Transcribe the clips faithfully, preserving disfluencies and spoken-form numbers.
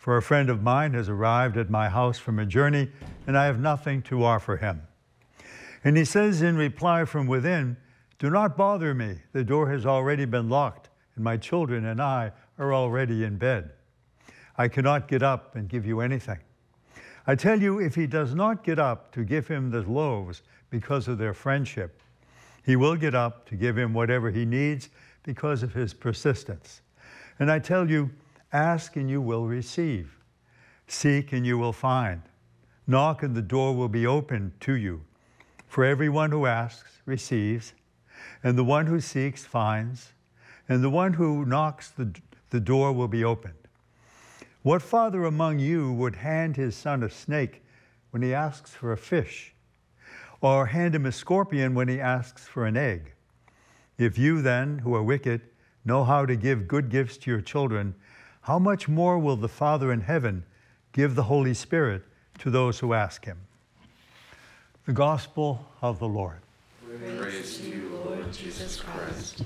For a friend of mine has arrived at my house from a journey, and I have nothing to offer him." And he says in reply from within, "Do not bother me. The door has already been locked, and my children and I are already in bed. I cannot get up and give you anything. I tell you, if he does not get up to give him the loaves because of their friendship, he will get up to give him whatever he needs because of his persistence. And I tell you, ask and you will receive. Seek and you will find. Knock and the door will be opened to you. For everyone who asks receives, and the one who seeks finds, and the one who knocks, the, the door will be opened. What father among you would hand his son a snake when he asks for a fish, or hand him a scorpion when he asks for an egg? If you then, who are wicked, know how to give good gifts to your children, how much more will the Father in heaven give the Holy Spirit to those who ask him?" The Gospel of the Lord. Praise to you, Lord Jesus Christ.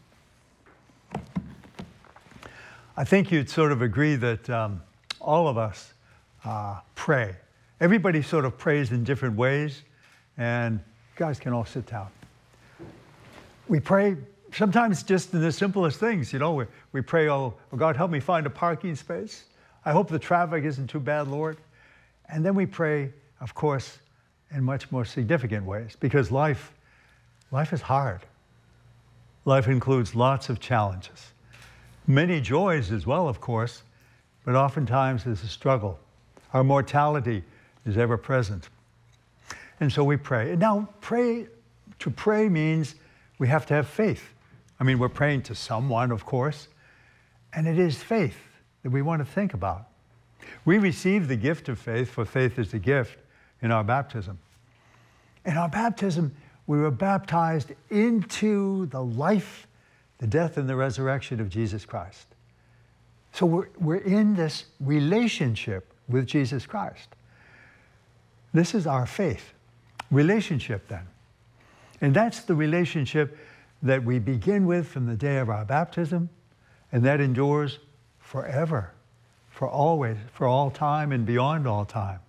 I think you'd sort of agree that um, all of us uh, pray. Everybody sort of prays in different ways, and you guys can all sit down. We pray sometimes just in the simplest things, you know. We, we pray, oh, oh, God, help me find a parking space. I hope the traffic isn't too bad, Lord. And then we pray, of course, in much more significant ways, because life, life is hard. Life includes lots of challenges. Many joys as well, of course, but oftentimes there's a struggle. Our mortality is ever present. And so we pray. And now pray, to pray means we have to have faith. I mean, we're praying to someone, of course, and it is faith that we want to think about. We receive the gift of faith, for faith is the gift, in our baptism. In our baptism, we were baptized into the life, the death, and the resurrection of Jesus Christ. So we're, we're in this relationship with Jesus Christ. This is our faith. Relationship, then. And that's the relationship that we begin with from the day of our baptism, and that endures forever, for always, for all time and beyond all time.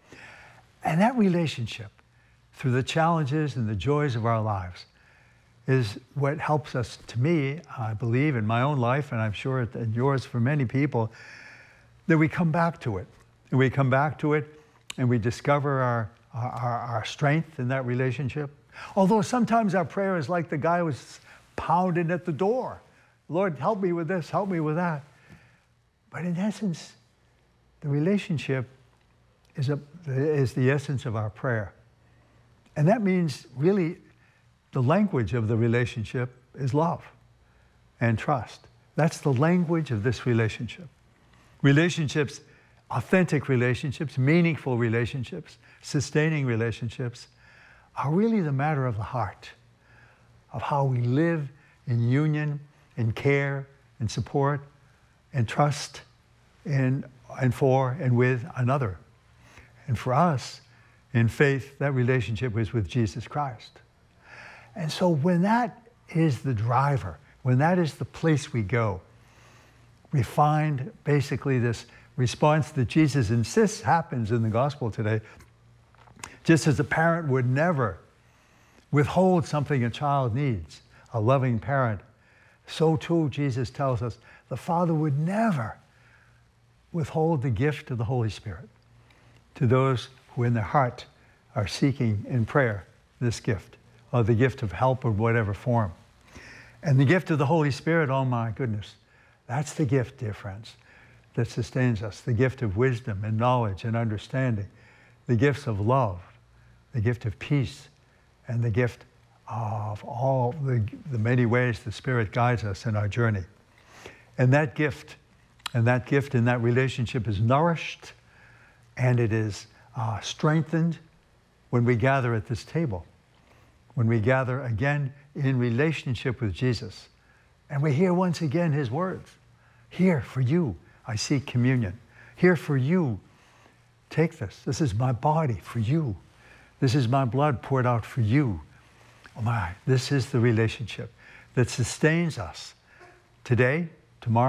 And that relationship, through the challenges and the joys of our lives, is what helps us, to me, I believe, in my own life, and I'm sure in yours for many people, that we come back to it. And we come back to it, and we discover our, our, our strength in that relationship. Although sometimes our prayer is like the guy who was pounding at the door. Lord, help me with this, help me with that. But in essence, the relationship is, a, is the essence of our prayer. And that means really the language of the relationship is love and trust. That's the language of this relationship. Relationships, authentic relationships, meaningful relationships, sustaining relationships, are really the matter of the heart, of how we live in union, in care, in support, and trust in, and for and with another. And for us, in faith, that relationship is with Jesus Christ. And so when that is the driver, when that is the place we go, we find basically this response that Jesus insists happens in the gospel today. Just as a parent would never withhold something a child needs, a loving parent, so too Jesus tells us the Father would never withhold the gift of the Holy Spirit to those who in their heart are seeking in prayer this gift, or the gift of help of whatever form. And the gift of the Holy Spirit, oh my goodness, that's the gift, dear friends, that sustains us, the gift of wisdom and knowledge and understanding, the gifts of love, the gift of peace, and the gift of all the, the many ways the Spirit guides us in our journey. And that gift, and that gift in that relationship is nourished, and it is uh, strengthened when we gather at this table, when we gather again in relationship with Jesus, and we hear once again his words. Here for you, I seek communion. Here for you, take this. This is my body for you. This is my blood poured out for you. Oh my, this is the relationship that sustains us today, tomorrow,